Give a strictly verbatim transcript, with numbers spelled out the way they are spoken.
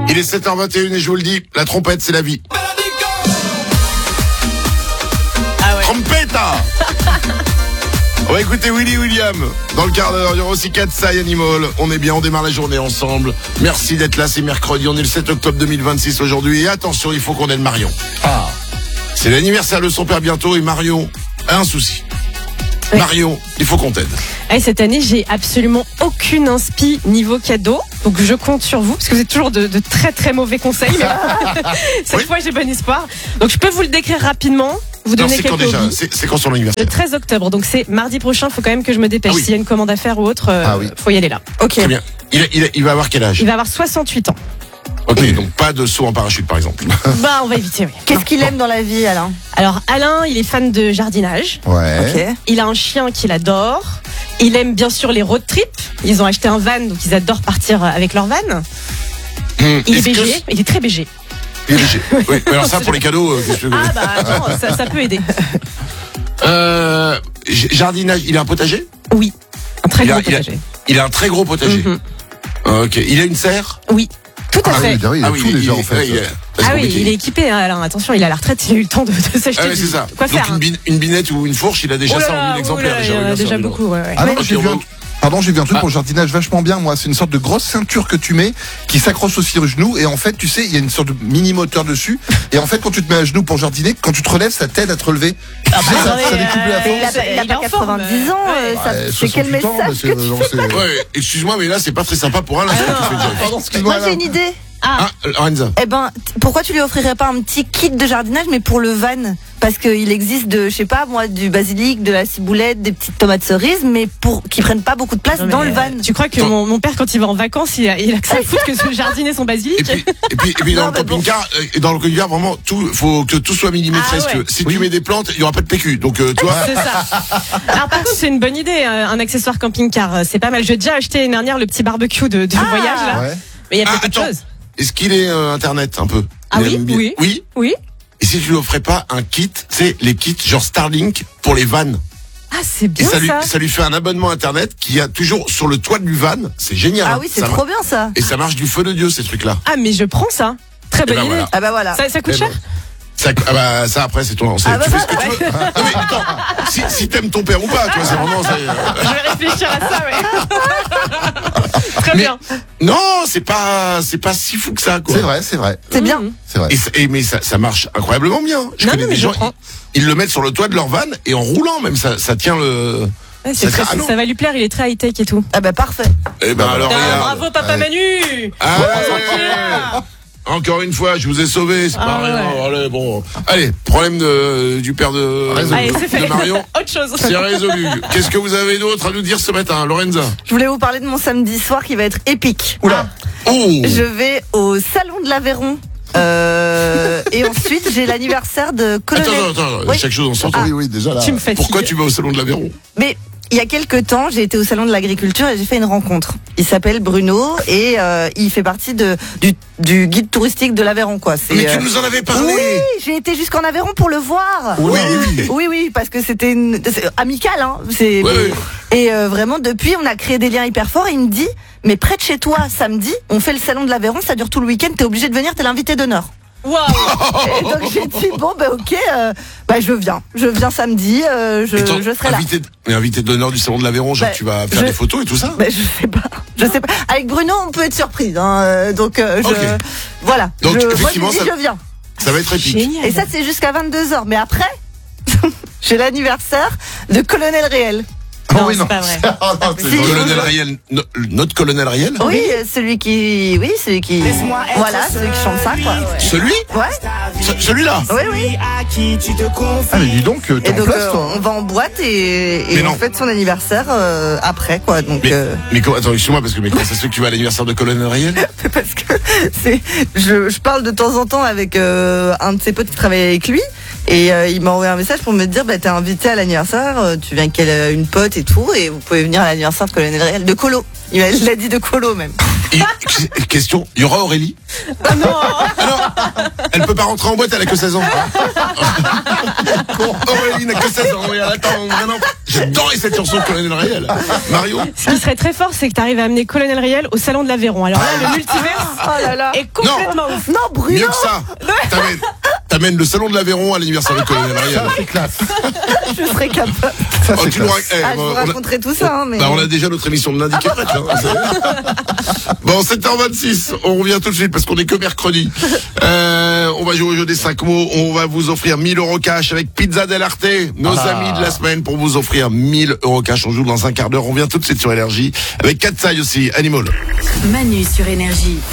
Il est sept heures vingt et une et je vous le dis, la trompette c'est la vie. Ah ouais. Trompette. On va écouter Willy William dans le quart d'heure. Il y aura aussi Katsai Animal. On est bien, on démarre la journée ensemble. Merci d'être là, c'est mercredi. On est le sept octobre deux mille vingt-six aujourd'hui. Et attention, il faut qu'on aide Marion. Ah, c'est l'anniversaire de son père bientôt et Marion a un souci. Oui. Marion, il faut qu'on t'aide. Et cette année, j'ai absolument aucune inspi niveau cadeau. Donc je compte sur vous, parce que vous êtes toujours de, de très très mauvais conseils. Mais cette oui. fois, j'ai bon espoir. Donc je peux vous le décrire rapidement. Vous donnez non, c'est quelques quand déjà c'est, c'est quand son anniversaire? Le treize octobre, donc c'est mardi prochain. Faut quand même que je me dépêche. Ah oui. S'il y a une commande à faire ou autre, euh, ah oui. faut y aller là. Ok. Très bien. Il, il, il va avoir quel âge? Il va avoir soixante-huit ans. Ok, oui. Donc pas de saut en parachute par exemple. Bah on va éviter, oui. Qu'est-ce non. qu'il aime dans la vie, Alain? Alors Alain, il est fan de jardinage. Ouais. Okay. Il a un chien qu'il adore. Il aime bien sûr les road trips. Ils ont acheté un van, donc ils adorent partir avec leur van. Hum, il est B G, que... il est très B G. Il est B G. Oui, mais alors ça pour les cadeaux. Euh, que... Ah bah attends, ça, ça peut aider. Euh, jardinage, il a un potager? Oui, un très il gros a, potager. Il a, il a un très gros potager. Mm-hmm. Ok, il a une serre? Oui. Tout à ah fait. Oui, il a ah tout oui, déjà il, en fait. Il, il, ah oui, il est équipé. Hein, alors attention, il a la retraite, il a eu le temps de, de s'acheter. Ah ouais, c'est ça. Quoi Donc faire, une, bin, une binette ou une fourche, il a déjà oh là cent mille exemplaires. Oh là, déjà, il y en a déjà beaucoup. Ouais, ouais. Ah non, j'ai vu un... Pardon, j'ai vu un truc ah. pour le jardinage vachement bien, moi. C'est une sorte de grosse ceinture que tu mets, qui s'accroche aussi au genou. Et en fait, tu sais, il y a une sorte de mini moteur dessus. Et en fait, quand tu te mets à genoux pour jardiner, quand tu te relèves, ça t'aide à te relever. Ah bah, ça, ça décuple la force. Il a, il a pas quatre-vingt-dix ans. Ouais, ça, ouais, c'est quel message ans, que tu fais pas? Ouais, excuse-moi, mais là, c'est pas très sympa pour Alain. Ah Pardon, excuse-moi. Moi, j'ai une idée. Ah, Lorenza. Eh ben, t- pourquoi tu lui offrirais pas un petit kit de jardinage, mais pour le van? Parce qu'il existe de, je sais pas, moi, du basilic, de la ciboulette, des petites tomates cerises, mais pour qui prennent pas beaucoup de place non, dans le van. Tu crois que mon, mon père, quand il va en vacances, il a, il a que ça à foutre que de jardiner son basilic? Et puis, et puis, et puis dans non, le camping-car, bon. dans le camping-car, vraiment, tout, faut que tout soit millimétré. Ah, ouais. Si oui. tu mets des plantes, il y aura pas de P Q. Donc, euh, tu vois. C'est ça. Alors, par contre, c'est une bonne idée, un accessoire camping-car. C'est pas mal. J'ai déjà acheté l'année dernière le petit barbecue de, de ah, voyage, là. Ouais. Mais il y a ah, peut-être autre chose. Est-ce qu'il est euh, internet un peu? Ah oui, oui, oui, oui. Et si tu lui offrais pas un kit, c'est les kits genre Starlink pour les vannes. Ah, c'est bien et ça. Lui, ça. ça lui fait un abonnement internet qui a toujours sur le toit du van. C'est génial. Ah oui, c'est ça trop mar- bien ça. Et ça marche du feu de Dieu ces trucs-là. Ah mais je prends ça. Très bonne ben idée. Voilà. Ah bah voilà. Ça, ça coûte et cher. Ben. Ça, ah bah, ça après c'est ton. C'est, ah bah tu bah fais ce que tu veux. Non mais attends, si, si t'aimes ton père ou pas, tu vois, c'est vraiment. C'est, euh... Je vais réfléchir à ça, ouais. Très mais, bien. Non, c'est pas, c'est pas si fou que ça, quoi. C'est vrai, c'est vrai. C'est bien. C'est vrai. Et, et mais ça, ça marche incroyablement bien. Je non, connais non, des gens, ils, ils le mettent sur le toit de leur van et en roulant même, ça, ça tient le. Ouais, c'est ça, très, ça va lui plaire, il est très high tech et tout. Ah bah parfait. Et ben alors. Ah, bravo papa ouais. Manu. Ah, ouais. Encore une fois, je vous ai sauvé, c'est ah, pas rien. Ouais. Allez, bon. Allez, problème de, du père de, Allez, c'est fait. de Marion. Autre chose. C'est résolu. Qu'est-ce que vous avez d'autre à nous dire ce matin, Lorenza? Je voulais vous parler de mon samedi soir qui va être épique. Oula. Ah. Oh. Je vais au Salon de l'Aveyron. Euh, et ensuite, j'ai l'anniversaire de Colonel. Attends, attends, attends. Oui. Chaque chose en son temps. Ah oui, oui, déjà là. Tu me fatigues. Pourquoi tu vas au Salon de l'Aveyron? Mais il y a quelques temps, j'ai été au Salon de l'Agriculture et j'ai fait une rencontre. Il s'appelle Bruno et euh, il fait partie de, du, du guide touristique de l'Aveyron, quoi. C'est, Mais euh... tu nous en avais parlé. Oui, j'ai été jusqu'en Aveyron pour le voir. Oui, oui. Oui, oui, parce que c'était une... c'est amical, hein. C'est... Oui, oui. Et euh, vraiment, depuis, on a créé des liens hyper forts. Et il me dit, mais près de chez toi, samedi, on fait le Salon de l'Aveyron, ça dure tout le week-end, t'es obligé de venir, t'es l'invité d'honneur. Waouh. Et donc j'ai dit bon bah ok, euh, bah je viens, je viens samedi, euh, je, je serai là. Invité, mais invité d'honneur du Salon de l'Aveyron, genre bah, tu vas faire je, des photos et tout ça. Bah, je sais pas, je sais pas. Avec Bruno on peut être surprise, hein, donc euh, je, okay. voilà. Donc je, effectivement moi, je, dis, ça, je viens. Ça va être épique. Génial. Et ça c'est jusqu'à vingt-deux heures, mais après j'ai l'anniversaire de Colonel Réel. Non, oh oui, c'est non. pas vrai. Oh, non, c'est si, colonel Riel, no, notre colonel Riel. Oui, celui qui, oui, celui qui, voilà, celui qui chante ça, quoi. Celui? Ouais. Ce, celui-là? Oui, oui. Ah mais dis donc, t'es et en donc, place, euh, toi. on va en boîte et, et on fête son anniversaire euh, après, quoi. Donc. Mais, euh... mais comment, attends, excuse-moi, parce que mais comment ça se fait que tu vas à l'anniversaire de colonel Riel? Parce que c'est, je, je parle de temps en temps avec euh, un de ses potes qui travaille avec lui. Et euh, il m'a envoyé un message pour me dire bah t'es invité à l'anniversaire, euh, tu viens avec une pote et tout, et vous pouvez venir à l'anniversaire de Colonel Réel, de Colo. Il m'a l'a dit de Colo même. Et, question, il y aura Aurélie? Ah non. Alors, elle peut pas rentrer en boîte, elle a que seize ans. Aurélie n'a que seize ans. Oui, attends, maintenant, J'adorais cette chanson de Colonel Riel. Mario. Ce qui serait très fort, c'est que tu arrives à amener Colonel Riel au salon de l'Aveyron. Alors là, le multiverse Oh là là. est complètement ouf. Non, Bruno. Mieux que ça. T'amènes, t'amènes le salon de l'Aveyron à l'anniversaire de Colonel Riel. Ça, c'est classe. Je serais capable. Ça, Oh, c'est tu nous classe. rac- eh, Ah, je vous on a- raconterai tout ça, hein, mais. Bah, on a déjà notre émission de lundi qui est prête. Hein. Bon, sept heures vingt-six, on revient tout de suite parce qu'on est que mercredi. Euh, on va jouer au jeu des cinq mots. On va vous offrir mille euros cash avec Pizza Del Arte, nos Ah. amis de la semaine, pour vous offrir mille euros cash. On joue dans un quart d'heure. On revient tout de suite sur Énergie avec Katsai aussi, Animal. Manu sur Énergie.